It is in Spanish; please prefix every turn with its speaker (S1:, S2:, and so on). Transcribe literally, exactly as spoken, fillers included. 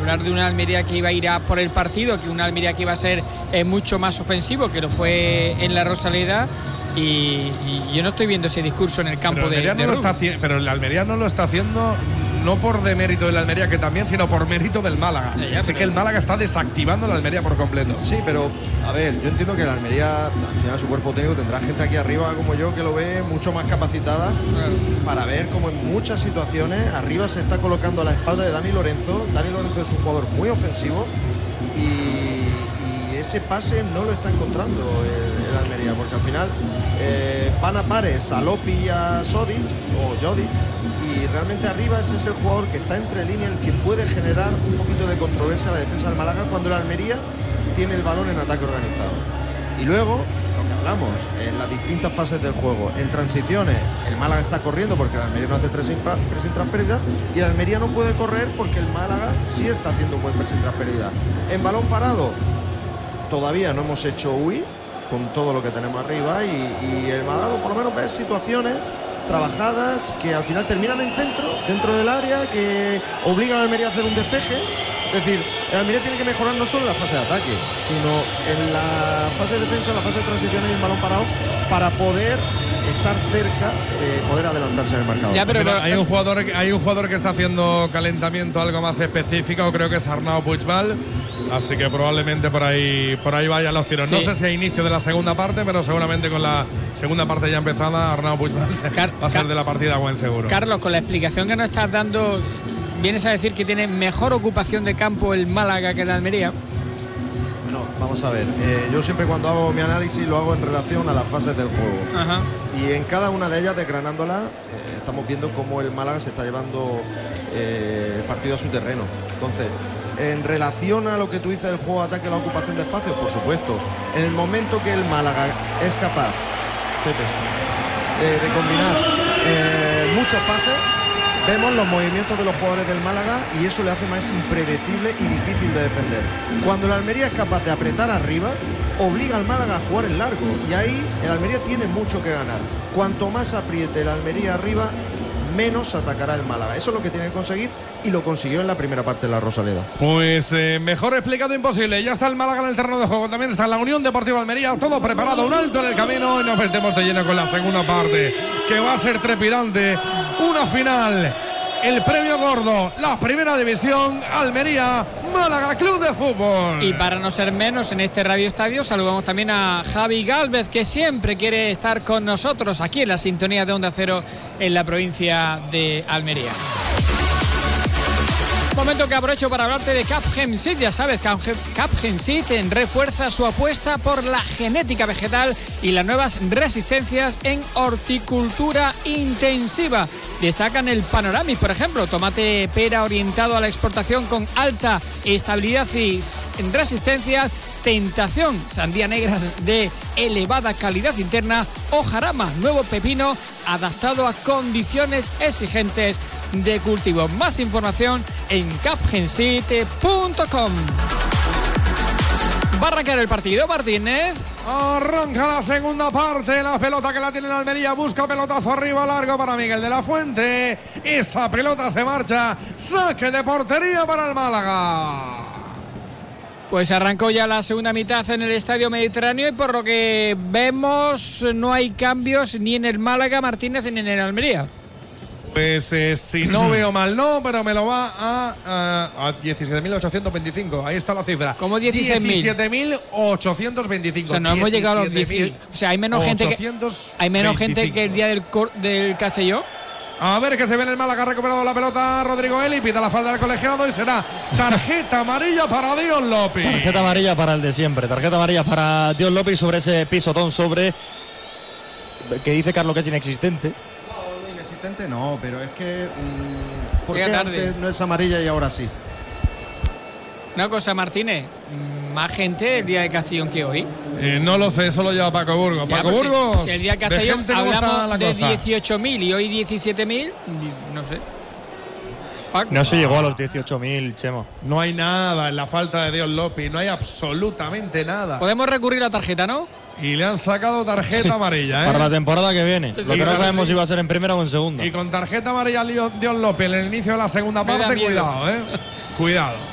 S1: hablar de una Almería que iba a ir a por el partido, que una Almería que iba a ser eh, mucho más ofensivo, que lo fue en la Rosaleda. Y, y yo no estoy viendo ese discurso en el campo
S2: pero
S1: de,
S2: no
S1: de
S2: lo está haciendo, Pero el Almería no lo está haciendo no por demérito del Almería, que también, sino por mérito del Málaga.
S1: Ya, ya,
S2: Así que el Málaga está desactivando la Almería por completo.
S3: Sí, pero a ver, yo entiendo que la Almería, al final su cuerpo técnico tendrá gente aquí arriba como yo que lo ve mucho más capacitada, claro, para ver cómo en muchas situaciones arriba se está colocando a la espalda de Dani Lorenzo. Dani Lorenzo es un jugador muy ofensivo y, y ese pase no lo está encontrando el, el Almería, porque al final eh, van a pares a Lopi y a Sodic o Jodic, y realmente arriba ese es el jugador que está entre líneas, el que puede generar un poquito de controversia a la defensa del Málaga cuando la Almería tiene el balón en ataque organizado. Y luego, lo que hablamos, en las distintas fases del juego, en transiciones, el Málaga está corriendo porque el Almería no hace pressing tras pérdida, y el Almería no puede correr porque el Málaga sí está haciendo un buen pressing tras pérdida. En balón parado, todavía no hemos hecho huir con todo lo que tenemos arriba, y, y el Málaga por lo menos ve situaciones trabajadas que al final terminan en centro, dentro del área, que obligan a Almería a hacer un despeje. Es decir, el Almería tiene que mejorar no solo en la fase de ataque, sino en la fase de defensa, en la fase de transiciones y en balón parado, para poder estar cerca, eh, poder adelantarse en el marcador.
S2: Ya, pero, pero hay un jugador hay un jugador que está haciendo calentamiento algo más específico, creo que es Arnau Puigmal, así que probablemente por ahí por ahí vayan los tiros. Sí. No sé si a inicio de la segunda parte, pero seguramente con la segunda parte ya empezada, Arnau Puigmal Car va a ser de la partida buen seguro.
S1: Carlos, con la explicación que nos estás dando, vienes a decir que tiene mejor ocupación de campo el Málaga que el Almería.
S3: Bueno, vamos a ver, eh, yo siempre cuando hago mi análisis lo hago en relación a las fases del juego.
S1: Ajá.
S3: Y en cada una de ellas, desgranándolas, eh, estamos viendo cómo el Málaga se está llevando eh, el partido a su terreno. Entonces, en relación a lo que tú dices del juego de ataque, la ocupación de espacios, por supuesto, en el momento que el Málaga es capaz, Pepe, eh, de combinar eh, muchos pases, vemos los movimientos de los jugadores del Málaga y eso le hace más impredecible y difícil de defender. Cuando el Almería es capaz de apretar arriba, obliga al Málaga a jugar en largo, y ahí el Almería tiene mucho que ganar. Cuanto más apriete el Almería arriba, menos atacará el Málaga. Eso es lo que tiene que conseguir, y lo consiguió en la primera parte de la Rosaleda.
S2: Pues eh, mejor explicado imposible. Ya está el Málaga en el terreno de juego, también está la Unión Deportiva Almería, todo preparado, un alto en el camino, y nos metemos de lleno con la segunda parte, que va a ser trepidante. Una final, el premio gordo, la primera división, Almería, Málaga Club de Fútbol.
S1: Y para no ser menos, en este Radio Estadio saludamos también a Javi Gálvez, que siempre quiere estar con nosotros aquí en la sintonía de Onda Cero en la provincia de Almería. Momento que aprovecho para hablarte de Capgemini Seed. Ya sabes, Capgemini Seed refuerza su apuesta por la genética vegetal y las nuevas resistencias en horticultura intensiva. Destacan el Panoramis, por ejemplo, tomate pera orientado a la exportación con alta estabilidad y resistencias. Tentación, sandía negra de elevada calidad interna, o Jarama, nuevo pepino adaptado a condiciones exigentes de cultivo. Más información en capgemini punto com. Va a arrancar el partido, Martínez.
S2: Arranca la segunda parte, la pelota que la tiene la Almería, busca pelotazo arriba, largo para Miguel de la Fuente. Esa pelota se marcha, saque de portería para el Málaga.
S1: Pues arrancó ya la segunda mitad en el Estadio Mediterráneo, y por lo que vemos no hay cambios ni en el Málaga, Martínez, ni en el Almería.
S2: Pues eh, si no veo mal, no, pero me lo va a, a, a diecisiete mil ochocientos veinticinco. Ahí está la cifra.
S1: ¿Cómo dieciséis mil?
S2: diecisiete mil ochocientos veinticinco.
S1: O sea, no hemos llegado a los diez. O sea, hay menos gente que hay menos gente que el día del, del Castelló.
S2: A ver, que se ve en el Málaga, ha recuperado la pelota Rodrigo Eli, pita la falda del colegiado y será tarjeta amarilla para Dios López.
S4: Tarjeta amarilla para el de siempre, tarjeta amarilla para Dios López sobre ese pisotón sobre, que dice Carlos que es inexistente.
S3: No, inexistente no, pero es que mmm, ¿por qué antes no es amarilla y ahora sí?
S1: Una cosa, Martínez, más gente el día de Castellón que hoy.
S2: Eh, no lo sé, eso lo lleva Paco Burgos.
S1: Ya,
S2: Paco
S1: pues
S2: Burgos.
S1: Si, si el día de Castellón
S2: de
S1: hablamos de dieciocho mil y hoy diecisiete mil, no sé.
S4: Paco. No se llegó a los dieciocho mil, Chema.
S2: No hay nada en la falta de Dios López, no hay absolutamente nada.
S1: Podemos recurrir a la tarjeta, ¿no?
S2: Y le han sacado tarjeta amarilla, ¿eh?
S4: Para la temporada que viene.
S1: Sí,
S4: lo que no sabemos si va a ser en primera o en segunda.
S2: Y con tarjeta amarilla Dios López en el inicio de la segunda parte, cuidado, ¿eh? Cuidado.